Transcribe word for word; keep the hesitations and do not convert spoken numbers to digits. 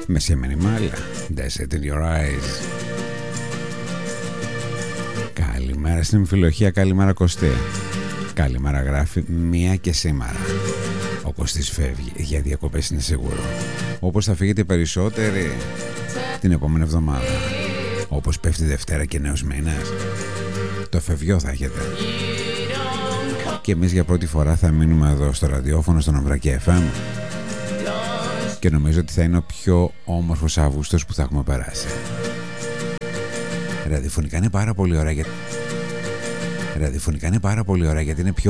Μεσία Μινιμάλ, Desert in Your Eyes. Καλημέρα στην Φιλοχία, καλημέρα Κωστή. Καλημέρα γράφει μία και σήμερα. Ο Κωστής φεύγει, για διακοπές είναι σίγουρο. Όπως θα φύγετε περισσότεροι την επόμενη εβδομάδα. Όπως πέφτει Δευτέρα και νέος μήνας, το φευγιό θα έχετε. Και εμείς για πρώτη φορά θα μείνουμε εδώ στο ραδιόφωνο, στον Αμβρακή εφ εμ. Και νομίζω ότι θα είναι ο πιο όμορφος Αύγουστος που θα έχουμε περάσει. Ραδιοφωνικά είναι πάρα πολύ ωραία για... Ραδιοφωνικά είναι πάρα πολύ ωραία γιατί είναι πιο